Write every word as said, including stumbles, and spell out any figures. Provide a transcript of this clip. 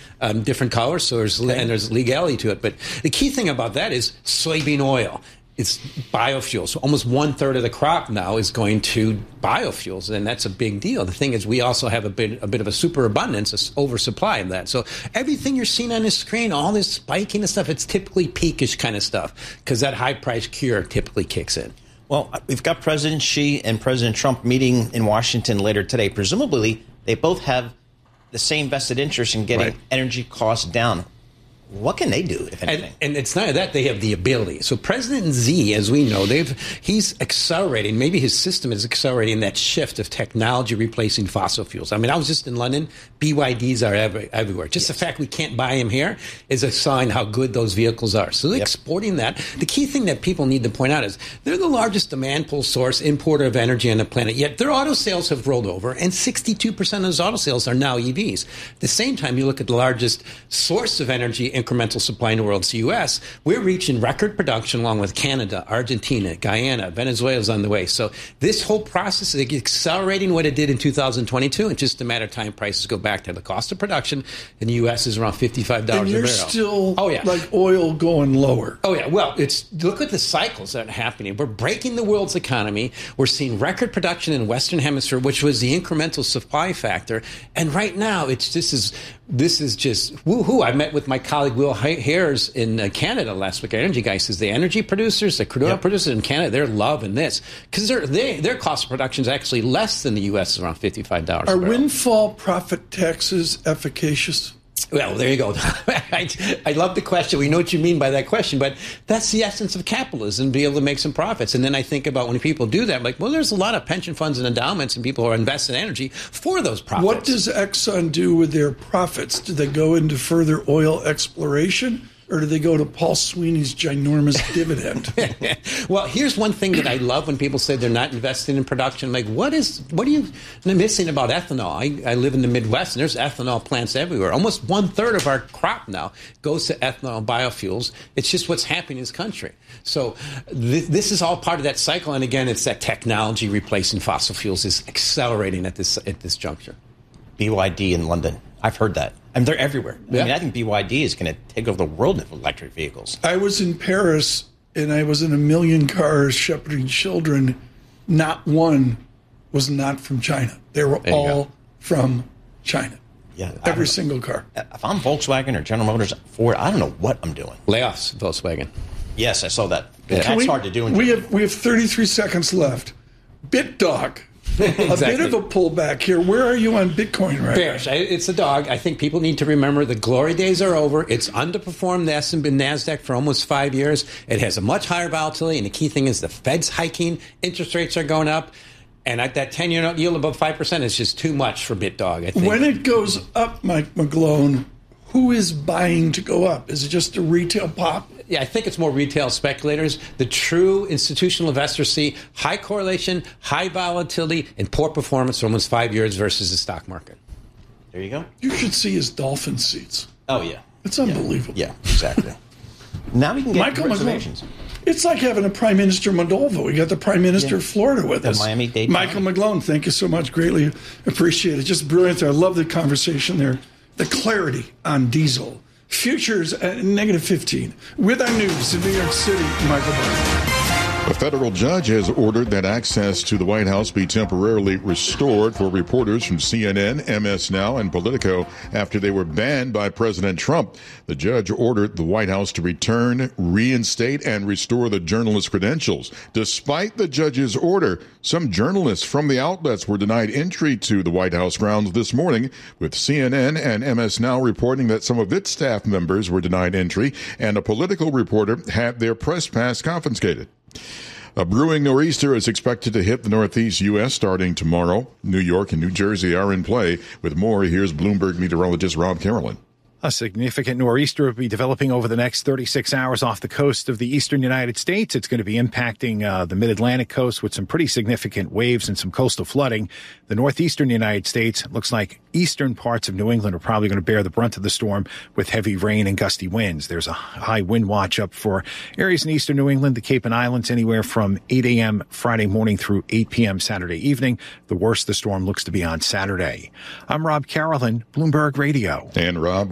um, different colors, so there's, okay. and there's legality to it. But the key thing about that is soybean oil. It's biofuels. So almost one third of the crop now is going to biofuels, and that's a big deal. The thing is, we also have a bit, a bit of a superabundance, an oversupply of that. So everything you're seeing on the screen, all this spiking and stuff, it's typically peakish kind of stuff because that high price cure typically kicks in. Well, we've got President Xi and President Trump meeting in Washington later today. Presumably, they both have the same vested interest in getting right. energy costs down. What can they do, if anything? And, and it's not that they have the ability. So President Xi, as we know, they've he's accelerating. Maybe his system is accelerating that shift of technology replacing fossil fuels. I mean, I was just in London. B Y Ds are every, everywhere. Just yes. the fact we can't buy them here is a sign how good those vehicles are. So they're yep. exporting that. The key thing that people need to point out is they're the largest demand pull source, importer of energy on the planet. Yet their auto sales have rolled over, and sixty-two percent of those auto sales are now E Vs. At the same time, you look at the largest source of energy incremental supply in the world, it's the U S. We're reaching record production along with Canada, Argentina, Guyana, Venezuela's on the way. So this whole process is accelerating what it did in two thousand twenty-two. It's just a matter of time prices go back to the cost of production. In the U S is around fifty-five dollars and you're a barrel. Still oh, yeah. like oil going lower. Oh, yeah. Well, it's look at the cycles that are happening. We're breaking the world's economy. We're seeing record production in the Western Hemisphere, which was the incremental supply factor. And right now, it's this is this is just woohoo. I met with my colleague Will Hayes in uh, Canada last week. Our energy guy says the energy producers, the crude oil yep. producers in Canada, they're loving this because they, their cost of production is actually less than the U S, around fifty-five dollars Are a barrel. Windfall profit taxes efficacious? Well, there you go. I, I love the question. We know what you mean by that question, but that's the essence of capitalism, be able to make some profits. And then I think about when people do that, I'm like, well, there's a lot of pension funds and endowments and people who are investing in energy for those profits. What does Exxon do with their profits? Do they go into further oil exploration? Or do they go to Paul Sweeney's ginormous dividend? Well, here's one thing that I love when people say they're not investing in production. I'm like, what is what are you missing about ethanol? I, I live in the Midwest, and there's ethanol plants everywhere. Almost one third of our crop now goes to ethanol and biofuels. It's just what's happening in this country. So th- this is all part of that cycle. And again, it's that technology replacing fossil fuels is accelerating at this at this juncture. B Y D in London. I've heard that. I mean, they're everywhere. I yeah. mean, I think B Y D is going to take over the world with electric vehicles. I was in Paris, and I was in a million cars shepherding children. Not one was not from China. They were all go. from China. Yeah, every single car. If I'm Volkswagen or General Motors, Ford, I don't know what I'm doing. Layoffs, Volkswagen. Yes, I saw that. Yeah. That's we, hard to do. In we have we have thirty-three seconds left. BitDog. Exactly. A bit of a pullback here. Where are you on Bitcoin right Bearish. now? It's a dog. I think people need to remember the glory days are over. It's underperformed the S and P NASDAQ for almost five years. It has a much higher volatility, and the key thing is the Fed's hiking. Interest rates are going up. And at that ten-year yield above five percent is just too much for BitDog, I think. When it goes up, Mike McGlone, who is buying to go up? Is it just a retail pop? Yeah, I think it's more retail speculators. The true institutional investors see high correlation, high volatility, and poor performance for almost five years versus the stock market. There you go. You should see his dolphin seats. Oh, yeah. It's unbelievable. Yeah, yeah exactly. Now we can get Michael reservations. McGlone. It's like having a Prime Minister Moldova. We got the Prime Minister yeah. of Florida with the us. Miami-Dade Michael County. McGlone, thank you so much. Greatly appreciate it. Just brilliant there. I love the conversation there. The clarity on diesel. Futures at negative fifteen. With our news in New York City, Michael Barr. A federal judge has ordered that access to the White House be temporarily restored for reporters from C N N, M S Now, and Politico after they were banned by President Trump. The judge ordered the White House to return, reinstate, and restore the journalists' credentials. Despite the judge's order, some journalists from the outlets were denied entry to the White House grounds this morning, with C N N and M S Now reporting that some of its staff members were denied entry, and a Politico reporter had their press pass confiscated. A brewing nor'easter is expected to hit the northeast U S starting tomorrow. New York and New Jersey are in play. With more, here's Bloomberg meteorologist Rob Carolyn. A significant nor'easter will be developing over the next thirty-six hours off the coast of the eastern United States. It's going to be impacting uh, the mid-Atlantic coast with some pretty significant waves and some coastal flooding. The northeastern United States looks like eastern parts of New England are probably going to bear the brunt of the storm with heavy rain and gusty winds. There's a high wind watch up for areas in eastern New England, the Cape and Islands, anywhere from eight a.m. Friday morning through eight p.m. Saturday evening. The worst the storm looks to be on Saturday. I'm Rob Carolyn, Bloomberg Radio. And Rob,